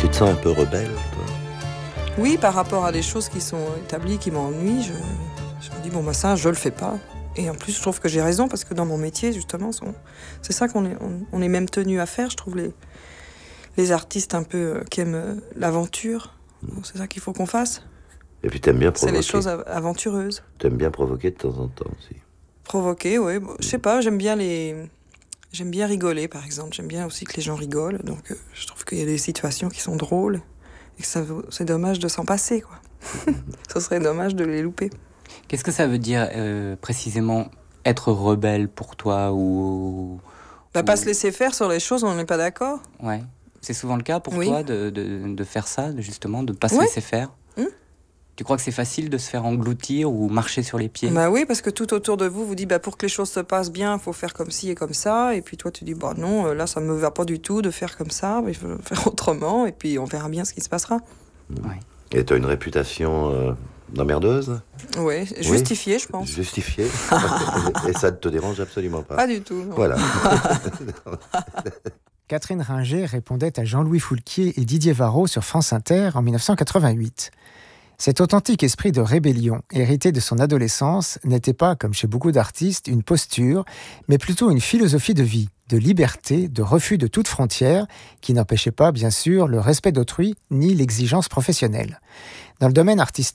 Tu te sens un peu rebelle, toi? Oui, par rapport à des choses qui sont établies, qui m'ennuient, je me dis, ça, je le fais pas. Et en plus, je trouve que j'ai raison, parce que dans mon métier, justement, c'est ça on est même tenu à faire, je trouve, les artistes un peu qui aiment l'aventure. Donc, c'est ça qu'il faut qu'on fasse. Et puis t'aimes bien provoquer. C'est les choses aventureuses. T'aimes bien provoquer de temps en temps aussi. Provoquer, oui. Je sais pas, j'aime bien rigoler, par exemple. J'aime bien aussi que les gens rigolent. Donc, je trouve qu'il y a des situations qui sont drôles. Et que c'est dommage de s'en passer, quoi. Ce serait dommage de les louper. Qu'est-ce que ça veut dire précisément être rebelle pour toi ou... Pas se laisser faire sur les choses où on n'est pas d'accord. Ouais. C'est souvent le cas pour toi de faire ça, justement, de ne pas se laisser faire. Tu crois que c'est facile de se faire engloutir ou marcher sur les pieds? Oui, parce que tout autour de vous vous dit pour que les choses se passent bien, il faut faire comme ci et comme ça. Et puis toi, tu dis non, là, ça me va pas du tout de faire comme ça. Il faut faire autrement. Et puis on verra bien ce qui se passera. Ouais. Et tu as une réputation d'emmerdeuse? Oui, justifiée, je pense. Justifiée. Et ça ne te dérange absolument pas? Pas du tout. Non. Voilà. Catherine Ringer répondait à Jean-Louis Foulquier et Didier Varro sur France Inter en 1988. Cet authentique esprit de rébellion, hérité de son adolescence, n'était pas, comme chez beaucoup d'artistes, une posture, mais plutôt une philosophie de vie, de liberté, de refus de toute frontière, qui n'empêchait pas, bien sûr, le respect d'autrui ni l'exigence professionnelle. Dans le domaine artistique,